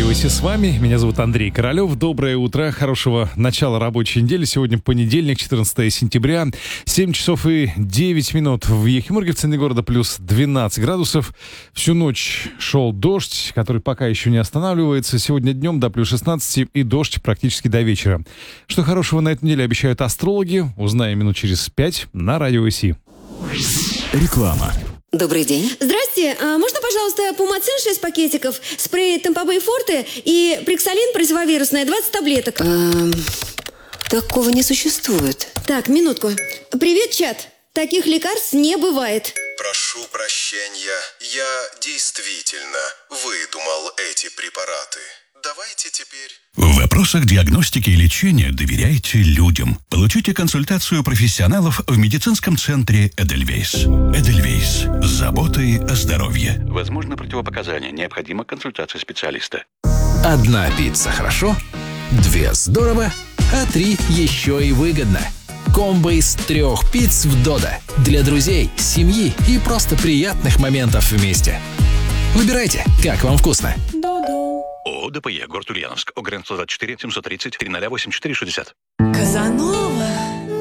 Радио ИС с вами. Меня зовут Андрей Королёв. Доброе утро, хорошего начала рабочей недели. Сегодня понедельник, 14 сентября, 7 часов и 9 минут. В Ехимурге, в центре города, плюс 12 градусов. Всю ночь шел дождь, который пока еще не останавливается. Сегодня днем до плюс 16 и дождь практически до вечера. Что хорошего на этой неделе обещают астрологи, узнаем минут через 5 на Радио ИС. Реклама. Добрый день. Здрасте, можно, пожалуйста, Пумацин 6 пакетиков, спрей Темпобей Форте и Приксалин противовирусное 20 таблеток? Такого не существует. Так, минутку. Привет, чат. Таких лекарств не бывает. Прошу прощения, я действительно выдумал эти препараты. Давайте теперь... В вопросах диагностики и лечения доверяйте людям. Получите консультацию профессионалов в медицинском центре «Эдельвейс». «Эдельвейс» с заботой о здоровье. Возможно, противопоказания. Необходима консультация специалиста. 1 пицца хорошо, 2 здорово, а 3 еще и выгодно. Комбо из 3 пицц в Додо. Для друзей, семьи и просто приятных моментов вместе. Выбирайте, как вам вкусно. ООО ДПЕ, город Ульяновск, ОГРН 124 730 308 460. Казанова.